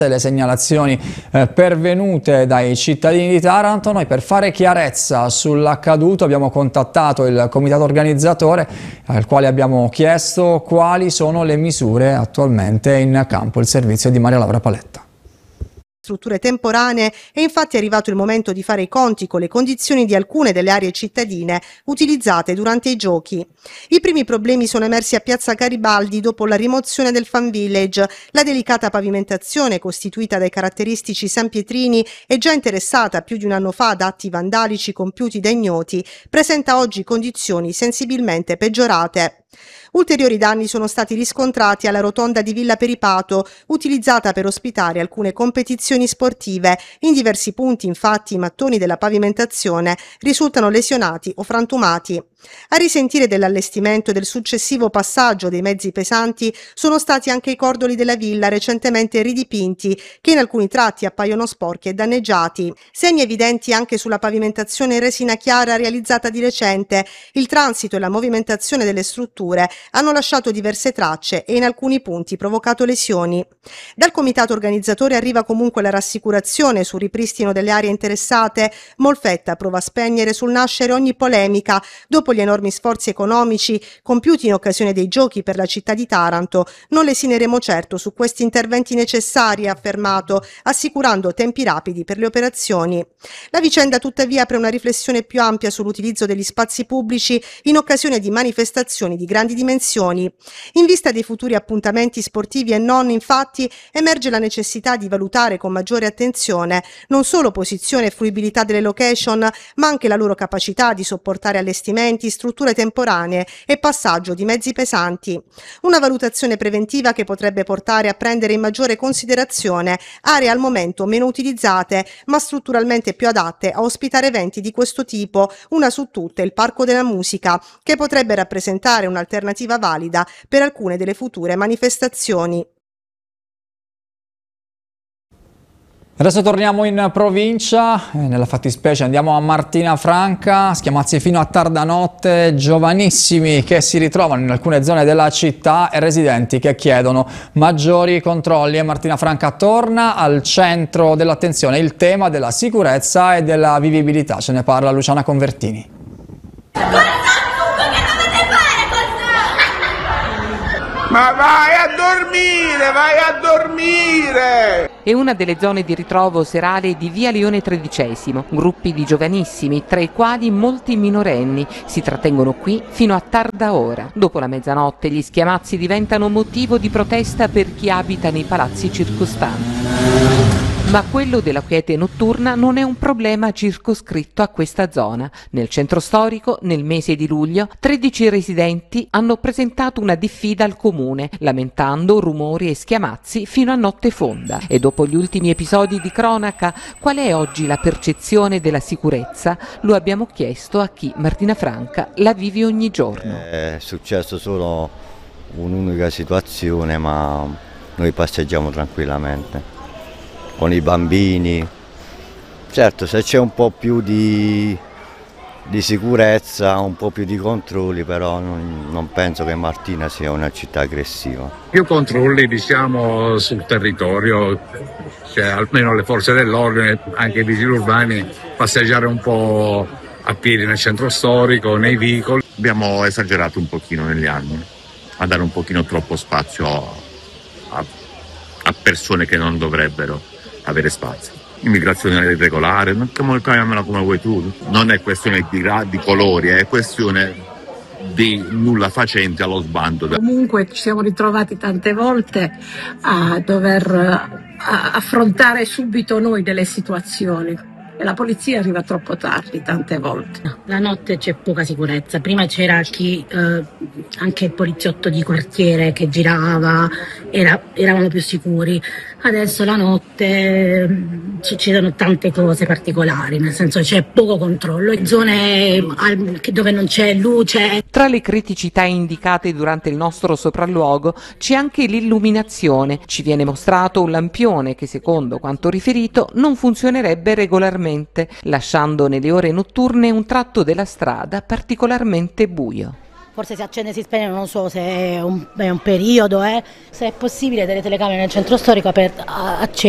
le segnalazioni pervenute dai cittadini di Taranto. Noi, per fare chiarezza sull'accaduto, abbiamo contattato il comitato organizzatore, al quale abbiamo chiesto quali sono le misure attualmente in campo. Il servizio di Maria Laura Paletta. Strutture temporanee, è infatti arrivato il momento di fare i conti con le condizioni di alcune delle aree cittadine utilizzate durante i giochi. I primi problemi sono emersi a Piazza Garibaldi dopo la rimozione del Fan Village. La delicata pavimentazione, costituita dai caratteristici sanpietrini e già interessata più di un anno fa da atti vandalici compiuti da ignoti, presenta oggi condizioni sensibilmente peggiorate. Ulteriori danni sono stati riscontrati alla rotonda di Villa Peripato, utilizzata per ospitare alcune competizioni sportive. In diversi punti, infatti, i mattoni della pavimentazione risultano lesionati o frantumati. A risentire dell'allestimento e del successivo passaggio dei mezzi pesanti sono stati anche i cordoli della villa, recentemente ridipinti, che in alcuni tratti appaiono sporchi e danneggiati. Segni evidenti anche sulla pavimentazione in resina chiara realizzata di recente. Il transito e la movimentazione delle strutture hanno lasciato diverse tracce e in alcuni punti provocato lesioni. Dal comitato organizzatore arriva comunque la rassicurazione sul ripristino delle aree interessate. Molfetta prova a spegnere sul nascere ogni polemica. Dopo gli enormi sforzi economici compiuti in occasione dei giochi per la città di Taranto, non lesineremo certo su questi interventi necessari, ha affermato, assicurando tempi rapidi per le operazioni. La vicenda tuttavia apre una riflessione più ampia sull'utilizzo degli spazi pubblici in occasione di manifestazioni di grandi dimensioni. In vista dei futuri appuntamenti sportivi e non, infatti, emerge la necessità di valutare con maggiore attenzione non solo posizione e fruibilità delle location, ma anche la loro capacità di sopportare allestimenti, strutture temporanee e passaggio di mezzi pesanti. Una valutazione preventiva che potrebbe portare a prendere in maggiore considerazione aree al momento meno utilizzate, ma strutturalmente più adatte a ospitare eventi di questo tipo, una su tutte il Parco della Musica, che potrebbe rappresentare un'alternativa valida per alcune delle future manifestazioni. Adesso torniamo in provincia, nella fattispecie andiamo a Martina Franca, schiamazzi fino a tarda notte, giovanissimi che si ritrovano in alcune zone della città e residenti che chiedono maggiori controlli. E Martina Franca torna al centro dell'attenzione il tema della sicurezza e della vivibilità. Ce ne parla Luciana Convertini. Ma vai a dormire! È una delle zone di ritrovo serale di via Leone XIII. Gruppi di giovanissimi, tra i quali molti minorenni, si trattengono qui fino a tarda ora. Dopo la mezzanotte gli schiamazzi diventano motivo di protesta per chi abita nei palazzi circostanti. Ma quello della quiete notturna non è un problema circoscritto a questa zona. Nel centro storico, nel mese di luglio, 13 residenti hanno presentato una diffida al comune, lamentando rumori e schiamazzi fino a notte fonda. E dopo gli ultimi episodi di cronaca, qual è oggi la percezione della sicurezza? Lo abbiamo chiesto a chi, Martina Franca, la vive ogni giorno. È successo solo un'unica situazione, ma noi passeggiamo tranquillamente con i bambini. Certo, se c'è un po' più di sicurezza, un po' più di controlli, però non penso che Martina sia una città aggressiva. Più controlli, diciamo, sul territorio, cioè almeno le forze dell'ordine, anche i vigili urbani, passeggiare un po' a piedi nel centro storico, nei vicoli. Abbiamo esagerato un pochino negli anni, a dare un pochino troppo spazio a persone che non dovrebbero avere spazio. Immigrazione irregolare, chiamiamola come vuoi tu, non è questione di colori, è questione di nulla facenti allo sbando. Comunque ci siamo ritrovati tante volte a dover affrontare subito noi delle situazioni. E la polizia arriva troppo tardi tante volte. La notte c'è poca sicurezza. Prima c'era chi, anche il poliziotto di quartiere che girava, eravamo più sicuri. Adesso la notte succedono tante cose particolari, nel senso c'è poco controllo, in zone dove non c'è luce. Tra le criticità indicate durante il nostro sopralluogo c'è anche l'illuminazione. Ci viene mostrato un lampione che, secondo quanto riferito, non funzionerebbe regolarmente, lasciando nelle ore notturne un tratto della strada particolarmente buio. Forse si accende e si spegne, non so se è un periodo, se è possibile delle telecamere nel centro storico accese.